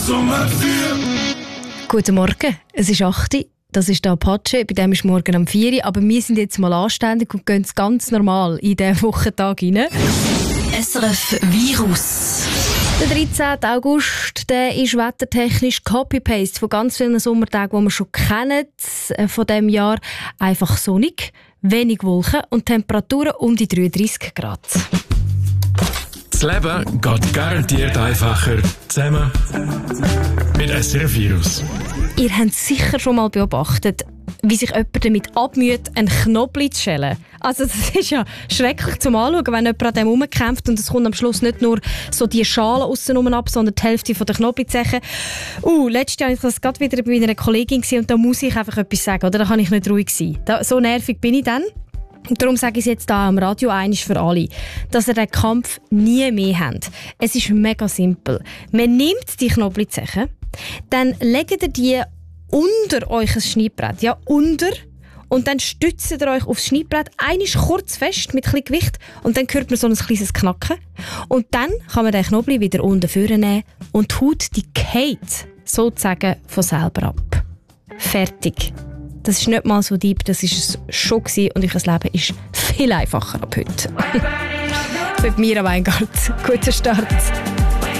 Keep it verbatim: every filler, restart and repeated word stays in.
Guten Morgen, es ist acht Uhr. Das ist der Apache, bei dem ist morgen um vier Uhr. Aber wir sind jetzt mal anständig und gehen ganz normal in diesen Wochentag rein. S R F Virus. Der dreizehnten August, der ist wettertechnisch Copy-Paste von ganz vielen Sommertagen, die wir schon kennen, von diesem Jahr. Einfach sonnig, wenig Wolken und Temperaturen um die dreiunddreissig Grad. Das Leben geht garantiert einfacher zusammen mit S R F Virus. Ihr habt sicher schon mal beobachtet, wie sich jemand damit abmüht, einen Knobli zu schälen. Also das ist ja schrecklich zum Anschauen, wenn jemand an dem rumkämpft und es kommt am Schluss nicht nur so die Schale aussen ab, sondern die Hälfte der Knoblauchzechen. Uh, letztes Jahr war ich das gerade wieder bei einer Kollegin und da muss ich einfach etwas sagen, oder? Da kann ich nicht ruhig sein. Da, so nervig bin ich dann. Und darum sage ich es jetzt hier am Radio eines für alle, dass ihr den Kampf nie mehr habt. Es ist mega simpel. Man nimmt die Knoblauchzechen, dann legt ihr die unter euch ein Schneidbrett, ja, unter, und dann stützt ihr euch aufs Schneidbrett, einisch kurz fest mit ein bisschen Gewicht und dann hört man so ein kleines Knacken. Und dann kann man den Knoblauch wieder unten vornehmen und die Haut, die geht sozusagen von selber ab. Fertig. Das ist nicht mal so deep, das war es schon gewesen und euer Leben ist viel einfacher ab heute. Mit mir am Weingart. Guten Start.